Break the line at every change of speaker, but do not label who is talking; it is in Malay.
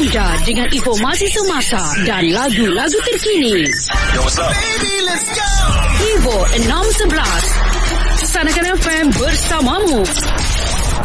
anda dengan informasi semasa dan lagu-lagu terkini.
Yo, what's up? Baby, let's go.
Evo 611 Sanakan FM bersamamu.